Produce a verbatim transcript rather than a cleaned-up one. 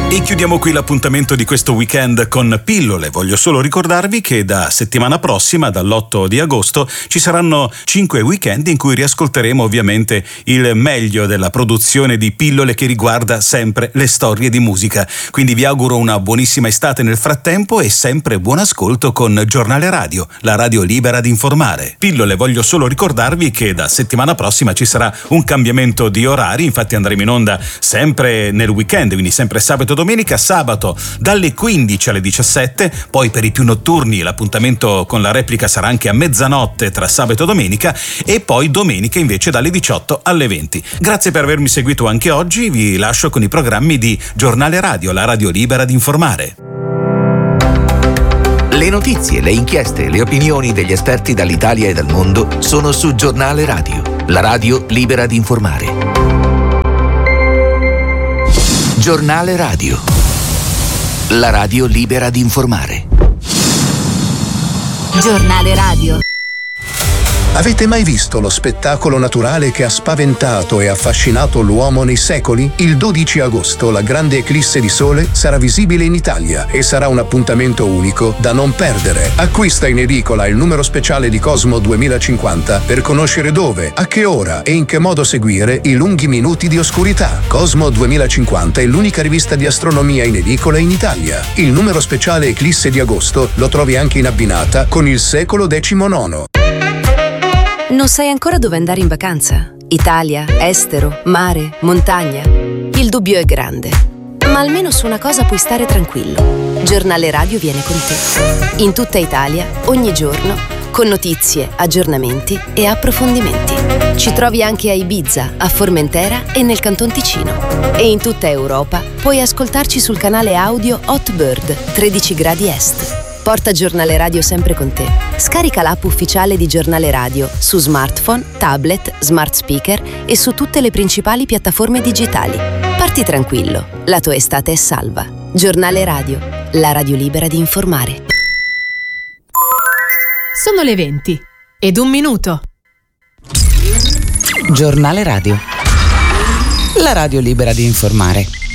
E chiudiamo qui l'appuntamento di questo weekend con pillole. Voglio solo ricordarvi che da settimana prossima, dall'otto di agosto, ci saranno cinque weekend in cui riascolteremo ovviamente il meglio della produzione di pillole che riguarda sempre le storie di musica. Quindi vi auguro una buonissima estate nel frattempo e sempre buon ascolto con Giornale Radio, la radio libera di informare. Pillole, voglio solo ricordarvi che da settimana prossima ci sarà un cambiamento di orari, infatti andremo in onda sempre nel weekend, quindi sempre sabato e domenica, sabato dalle quindici alle diciassette, poi per i più notturni l'appuntamento con la replica sarà anche a mezzanotte tra sabato e domenica, e poi domenica invece dalle diciotto alle venti. Grazie per avermi seguito anche oggi, vi lascio con i programmi di Giornale Radio, la radio libera di informare. Le notizie, le inchieste, le opinioni degli esperti dall'Italia e dal mondo sono su Giornale Radio, la radio libera di informare. Giornale Radio, la radio libera di informare. Giornale Radio. Avete mai visto lo spettacolo naturale che ha spaventato e affascinato l'uomo nei secoli? Il dodici agosto la grande eclisse di sole sarà visibile in Italia e sarà un appuntamento unico da non perdere. Acquista in edicola il numero speciale di Cosmo duemilacinquanta per conoscere dove, a che ora e in che modo seguire i lunghi minuti di oscurità. Cosmo duemilacinquanta è l'unica rivista di astronomia in edicola in Italia. Il numero speciale eclisse di agosto lo trovi anche in abbinata con il secolo diciannove. Non sai ancora dove andare in vacanza? Italia, estero, mare, montagna? Il dubbio è grande, ma almeno su una cosa puoi stare tranquillo. Giornale Radio viene con te. In tutta Italia, ogni giorno, con notizie, aggiornamenti e approfondimenti. Ci trovi anche a Ibiza, a Formentera e nel Canton Ticino. E in tutta Europa puoi ascoltarci sul canale audio Hot Bird, tredici gradi est. Porta Giornale Radio sempre con te. Scarica l'app ufficiale di Giornale Radio su smartphone, tablet, smart speaker e su tutte le principali piattaforme digitali. Parti tranquillo, la tua estate è salva. Giornale Radio, la radio libera di informare. Sono le venti ed un minuto. Giornale Radio, la radio libera di informare.